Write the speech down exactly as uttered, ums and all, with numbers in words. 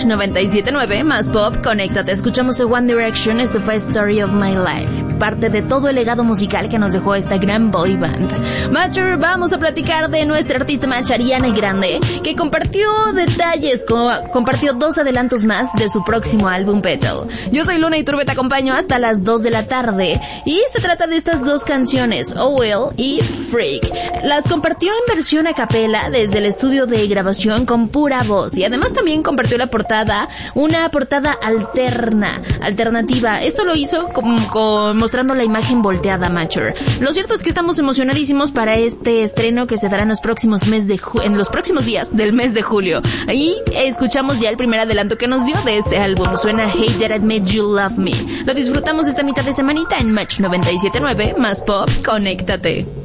Match noventa y siete punto nueve, más pop, conéctate. Escuchamos a One Direction, esto fue Story of My Life, parte de todo el legado musical que nos dejó esta gran boy band. Matcher, vamos a platicar de nuestra artista Match, Ariana Grande, que compartió detalles, co- compartió dos adelantos más de su próximo álbum Petal. Yo soy Luna Iturbe, te acompaño hasta las dos de la tarde, y se trata de estas dos canciones, O L y Freak. Las compartió en versión a capela desde el estudio de grabación con pura voz, y además también compartió la portada, una portada alterna, alternativa. Esto lo hizo con, con, mostrando la imagen volteada, Matcher. Lo cierto es que estamos emocionadísimos para este estreno que se dará en los próximos mes de ju- en los próximos días del mes de julio. Y escuchamos ya el primer adelanto que nos dio de este álbum. Suena Hey Did I Made You Love Me. Lo disfrutamos esta mitad de semanita en Match noventa y siete punto nueve, más pop, conéctate.